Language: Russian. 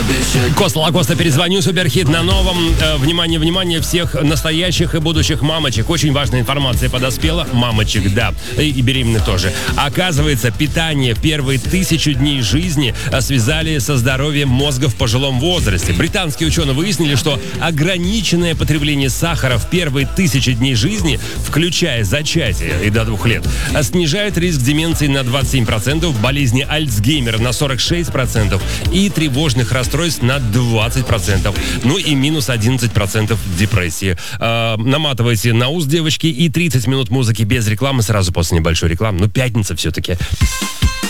Коста Лакоста, перезвоню, суперхит на новом. Внимание, внимание всех настоящих и будущих мамочек. Очень важная информация подоспела. Мамочек, да. И беременных тоже. Оказывается, питание в первые 1000 дней жизни связали со здоровьем мозга в пожилом возрасте. Британские ученые выяснили, что ограниченное потребление сахара в первые 1000 дней жизни, включая зачатие и до 2 лет, снижает риск деменции на 27%, болезни Альцгеймера на 46% и тревожных расстройств на 20%. Ну и минус 11% депрессии. Наматывайте на ус, девочки, и 30 минут музыки без рекламы сразу после небольшой рекламы. Ну, пятница все-таки.